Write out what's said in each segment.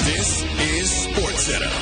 This is SportsCenter.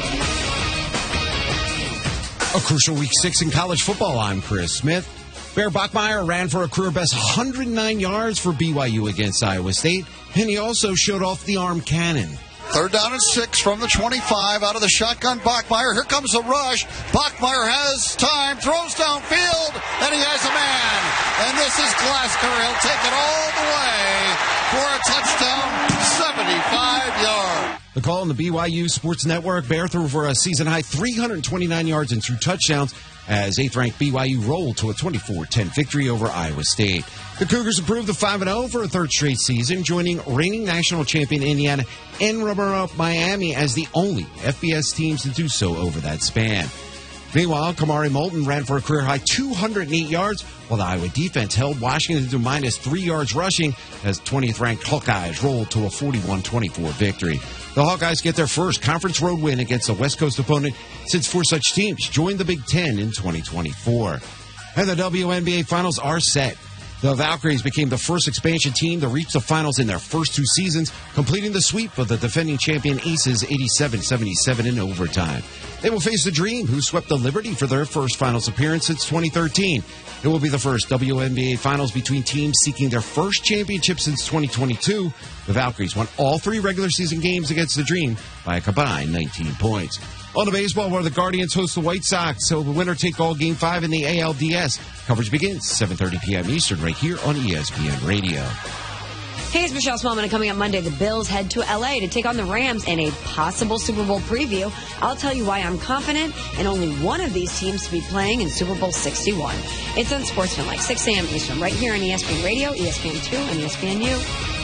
A crucial Week 6 in college football. I'm Chris Smith. Bear Bachmeier ran for a career-best 109 yards for BYU against Iowa State, and he also showed off the arm cannon. 3rd down and 6 from the 25 out of the shotgun. Bachmeier. Here comes the rush. Bachmeier has time, throws downfield, and he has a man. And this is Glasgow. He'll take it all the way for a touchdown, 75 yards. The call on the BYU Sports Network. Bear threw for a season-high 329 yards and 2 touchdowns as 8th-ranked BYU rolled to a 24-10 victory over Iowa State. The Cougars improved to 5-0 for a 3rd straight season, joining reigning national champion Indiana and runner-up Miami as the only FBS teams to do so over that span. Meanwhile, Kamari Moulton ran for a career-high 208 yards, while the Iowa defense held Washington to minus 3 yards rushing as 20th-ranked Hawkeyes rolled to a 41-24 victory. The Hawkeyes get their first conference road win against a West Coast opponent since 4 such teams joined the Big Ten in 2024. And the WNBA Finals are set. The Valkyries became the first expansion team to reach the finals in their first 2 seasons, completing the sweep of the defending champion Aces 87-77 in overtime. They will face the Dream, who swept the Liberty for their first finals appearance since 2013. It will be the first WNBA Finals between teams seeking their first championship since 2022. The Valkyries won all 3 regular season games against the Dream by a combined 19 points. On the baseball, where the Guardians host the White Sox, so the winner-take-all Game 5 in the ALDS. Coverage begins 7:30 p.m. Eastern right here on ESPN Radio. Hey, it's Michelle Smallman, and coming up Monday, the Bills head to L.A. to take on the Rams in a possible Super Bowl preview. I'll tell you why I'm confident in only one of these teams to be playing in Super Bowl 61. It's on Sportsman, like 6 a.m. Eastern, right here on ESPN Radio, ESPN2, and ESPNU.